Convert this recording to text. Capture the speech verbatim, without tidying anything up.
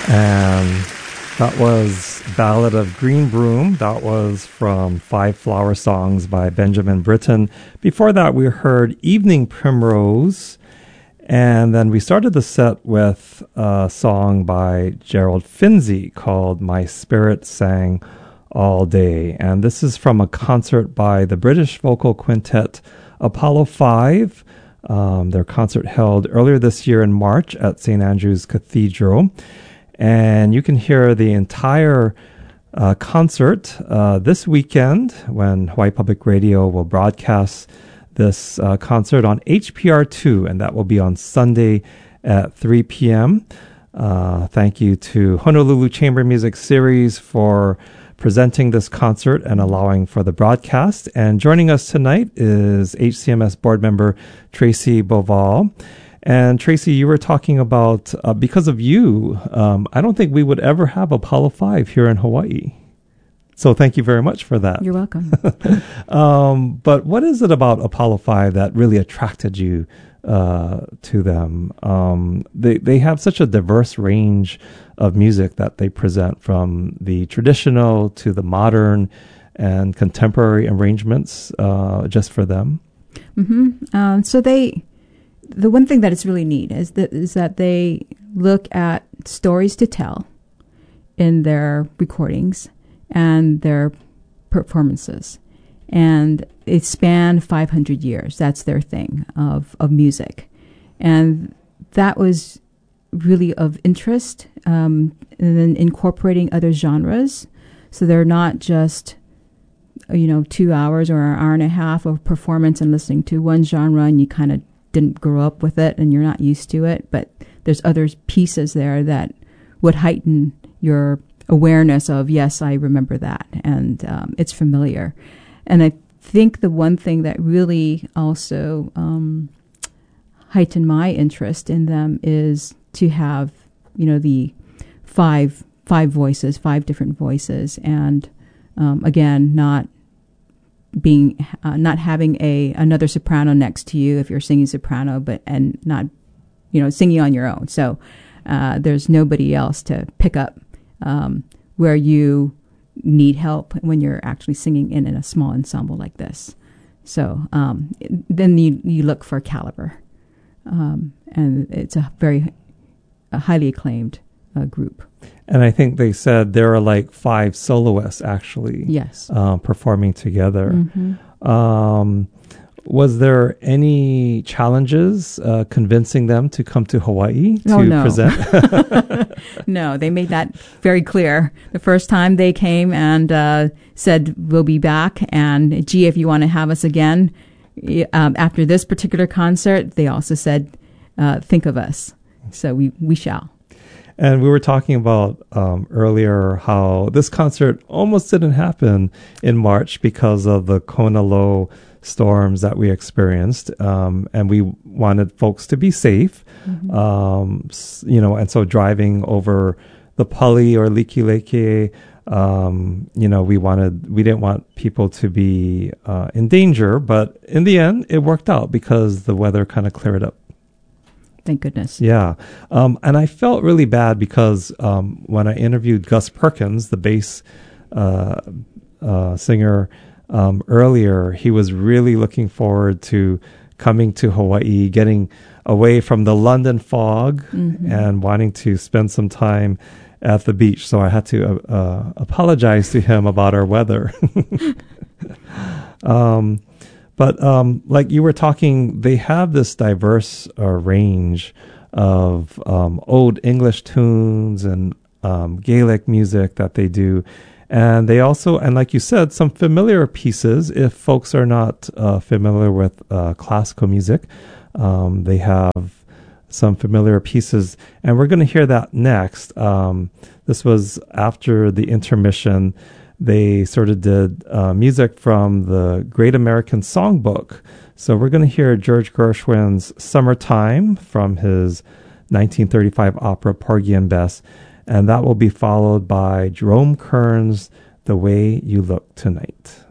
And that was Ballad of Green Broom. That was from Five Flower Songs by Benjamin Britten. Before that, we heard Evening Primrose. And then we started the set with a song by Gerald Finzi called My Spirit Sang All Day. And this is from a concert by the British vocal quintet Apollo five. Um, their concert held earlier this year in March at Saint Andrew's Cathedral. And you can hear the entire uh, concert uh, this weekend when Hawaii Public Radio will broadcast this uh, concert on H P R two, and that will be on Sunday at three p.m. Uh, thank you to Honolulu Chamber Music Series for presenting this concert and allowing for the broadcast. And joining us tonight is H C M S board member Tracy Boval. And Tracy, you were talking about, uh, because of you, um, I don't think we would ever have Apollo five here in Hawaii. So thank you very much for that. You're welcome. um, but what is it about Apollo five that really attracted you uh, to them? Um, they, they have such a diverse range of music that they present, from the traditional to the modern and contemporary arrangements uh, just for them. Mm-hmm. Um, so they... The one thing that is really neat is that is that they look at stories to tell in their recordings and their performances, and it span five hundred years. That's their thing of of music, and that was really of interest. Um, and then incorporating other genres, so they're not just, you know, two hours or an hour and a half of performance and listening to one genre, and you kind of didn't grow up with it and you're not used to it, but there's other pieces there that would heighten your awareness of, yes, I remember that, and um, it's familiar. And I think the one thing that really also um, heightened my interest in them is to have, you know, the five five voices, five different voices, and um, again, not being uh, not having a another soprano next to you if you're singing soprano, but and not, you know, singing on your own. So uh, there's nobody else to pick up um, where you need help when you're actually singing in, in a small ensemble like this. So um, then you you look for caliber, um, and it's a very a highly acclaimed uh, group. And I think they said there are like five soloists actually, yes, uh, performing together. Mm-hmm. Um, was there any challenges uh, convincing them to come to Hawaii to oh, no. present? No, they made that very clear. The first time they came and uh, said, we'll be back, and gee, if you want to have us again, um, after this particular concert, they also said, uh, think of us. So we, we shall. And we were talking about um, earlier how this concert almost didn't happen in March because of the Kona low storms that we experienced. Um, and we wanted folks to be safe, mm-hmm. um, you know, and so driving over the Pali or Likeleke, um, you know, we wanted, we didn't want people to be uh, in danger. But in the end, it worked out because the weather kind of cleared up. Thank goodness. Yeah. Um, and I felt really bad because um, when I interviewed Gus Perkins, the bass uh, uh, singer, um, earlier, he was really looking forward to coming to Hawaii, getting away from the London fog, mm-hmm. and wanting to spend some time at the beach. So I had to uh, uh, apologize to him about our weather. um But um, like you were talking, they have this diverse uh, range of um, old English tunes and um, Gaelic music that they do. And they also, and like you said, some familiar pieces. If folks are not uh, familiar with uh, classical music, um, they have some familiar pieces. And we're going to hear that next. Um, this was after the intermission. They sort of did uh, music from the Great American Songbook. So we're going to hear George Gershwin's Summertime from his nineteen thirty-five opera Porgy and Bess. And that will be followed by Jerome Kern's The Way You Look Tonight.